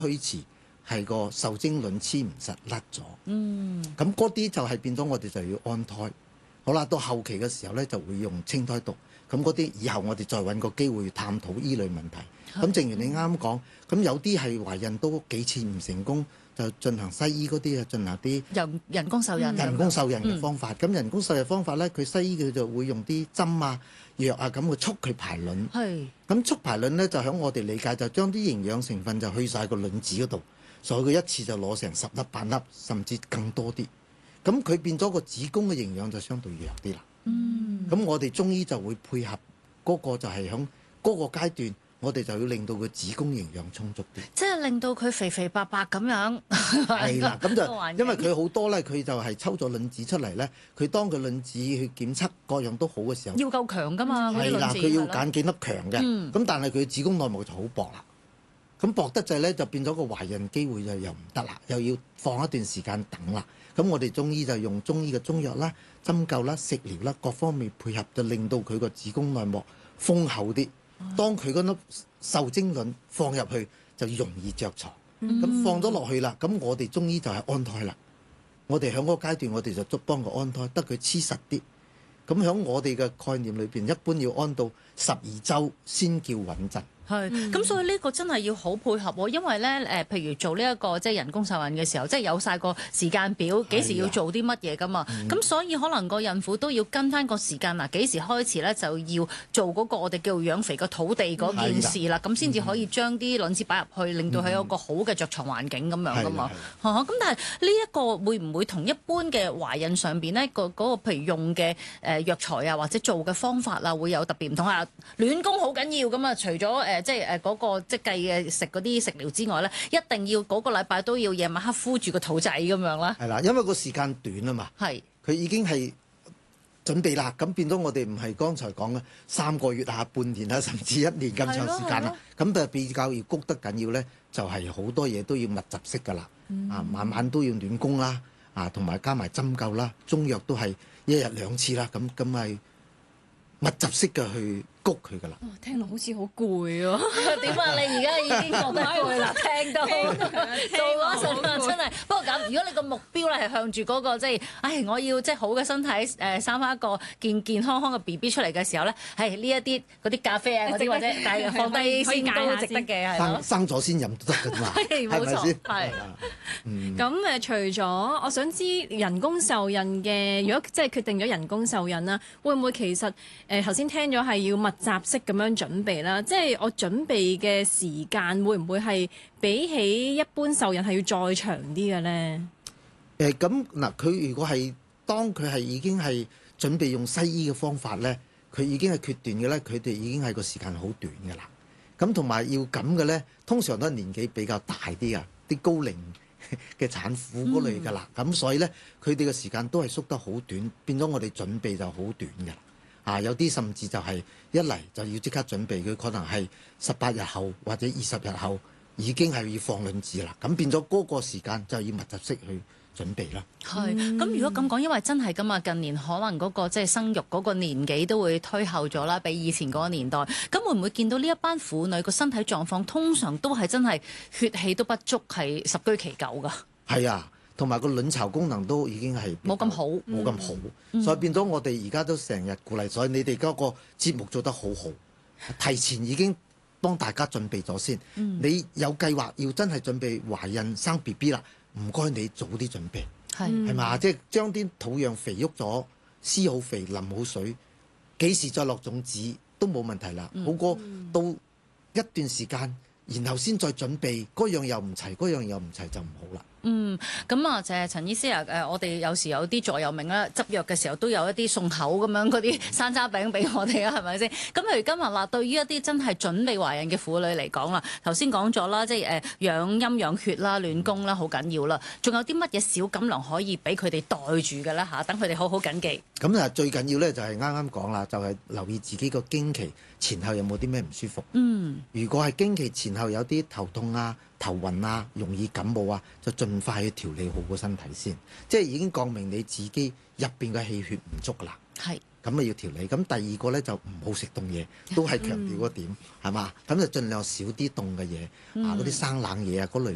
推遲係個受精卵黐唔實甩咗。咁嗰啲就係變咗我哋就要安胎。好啦，到後期嘅時候咧就會用清胎毒。咁嗰啲以後我哋再揾個機會探討依類問題。咁正如你啱啱講，咁有啲係懷孕都幾次唔成功，就進行西醫嗰啲啊，進行啲人工受孕嘅方法。咁人工受孕方法咧，佢西醫佢就會用啲針啊、藥啊咁去促佢排卵。咁促排卵咧，就喺我哋理解就將啲營養成分就去晒個卵子嗰度，所以佢一次就攞成10粒、8粒，甚至更多啲。咁佢變咗個子宮嘅營養就相對弱啲啦。咁我哋中醫就會配合嗰個就係喺嗰個階段，我哋就要令到個子宮營養充足啲， 即係令到佢肥肥白白咁樣。 係啦，咁就因為佢好多咧，佢就係抽咗卵子出嚟咧，佢當佢卵子去檢測各樣都好嘅時候， 要夠強噶嘛， 係啦，佢要揀幾粒強嘅。咁但係佢子宮內膜就好薄啦，咁薄得滯咧就變咗個懷孕機會就又唔得啦，又要放一段時間等啦。咁我哋中醫就用中醫嘅中藥啦、針灸啦、食療啦各方面配合，就令到佢個子宮內膜豐厚啲。當佢嗰粒受精卵放入去就容易着床。咁放咗落去啦，咁我哋中醫就係安胎啦。我哋喺嗰個階段，我哋就幫佢安胎，得佢黐實啲。咁喺我哋嘅概念裏邊，一般要安到12週先叫穩陣。 咁所以呢個真係要好配合喎，因為咧譬如做呢一個即係人工受孕嘅時候，即係有晒個時間表，幾時要做啲乜嘢噶嘛。咁所以可能個孕婦都要跟翻個時間嗱，幾時開始咧就要做嗰個我哋叫養肥個土地嗰件事啦，咁先至可以將啲卵子擺入去，令到佢有個好嘅着床環境咁樣噶嘛。咁但係呢一個會唔會同一般嘅懷孕上邊咧嗰個譬如用嘅藥材啊，或者做嘅方法啊，會有特別唔同啊？暖宮好緊要咁啊，除咗即係嗰個即係計嘅食嗰啲食療之外咧，一定要嗰個禮拜都要夜晚黑敷住個肚仔咁樣啦。 係啦，因為個時間短啊嘛。佢已經係準備啦，咁變咗我哋唔係剛才講嘅3個月啊、半年啊，甚至1年咁長時間啦。咁就比較要谷得緊要咧，就係好多嘢都要密集式噶啦。晚晚都要暖宮啦，同埋加埋針灸啦，中藥都係1日2次啦。咁係密集式嘅去谷佢噶啦。 聽落好似好攰喎。 點啊？你而家已經覺得攰啦？聽到做嗰陣啊，真係。不過咁，如果你個目標咧係向住嗰個即係，我要即係好嘅身體，生翻一個健健康康嘅 BB 出嚟嘅時候咧，係呢一啲嗰啲咖啡啊嗰啲或者，但係放低先都值得嘅，係咯。 生咗先飲都得㗎嘛。係冇錯，係。 咁除咗我想知人工受孕嘅，如果即係決定咗人工受孕啦，會唔會其實頭先聽咗係要密集式咁樣準備啦？即係我準備嘅時間會唔會係比起一般受孕係要再長啲嘅咧？ 咁嗱，佢如果係當佢係已經係準備用西醫嘅方法咧，佢已經係決斷嘅咧，佢哋已經係個時間好短嘅啦。咁同埋要咁嘅咧，通常都係年紀比較大啲啊，啲高齡嘅產婦嗰類㗎啦。咁所以咧，佢哋嘅時間都係縮得好短，變咗我哋準備就好短㗎啦。有啲甚至就係一嚟就要即刻準備，佢可能係18日後或者20日後已經係要放卵子啦。咁變咗嗰個時間就要密集式去準備啦。 咁如果咁講，因為真係㗎嘛，近年可能嗰個即係生育嗰個年紀都會推後咗啦，比以前嗰個年代。咁會唔會見到呢一班婦女個身體狀況通常都係真係血氣都不足，係十居其九㗎？係啊。同埋個卵巢功能都已經係冇咁好， 所以變咗我哋而家都成日鼓勵，所以你哋嗰個節目做得好好，提前已經幫大家準備咗先。你有計劃要真係準備懷孕生 BB 啦，唔該你早啲準備，係嘛？即係將啲土壤肥沃咗，施好肥，淋好水，幾時再落種子都冇問題啦。好過到一段時間，然後先再準備，嗰樣又唔齊，嗰樣又唔齊就唔好啦。 咁啊，就係陳醫師啊，我哋有時有啲座右銘啦，執藥嘅時候都有一啲送口咁樣嗰啲山楂餅俾我哋啊，係咪先？咁譬如今日啦，對於一啲真係準備懷孕嘅婦女嚟講啦，頭先講咗啦，即係養陰養血啦、暖宮啦，好緊要啦。仲有啲乜嘢小錦囊可以俾佢哋袋住嘅咧嚇？等佢哋好好緊記。 咁啊，最緊要咧就係啱啱講啦，就係留意自己個經期前後有冇啲咩唔舒服。如果係經期前後有啲頭痛啊、頭暈啊、容易感冒啊，就盡快去調理好個身體先，即係已經講明你自己入邊嘅氣血唔足啦。咁啊要調理。咁第二個咧就唔好食凍嘢，都係強調嗰點，係嘛？咁就盡量少啲凍嘅嘢，嗰啲生冷嘢啊嗰類。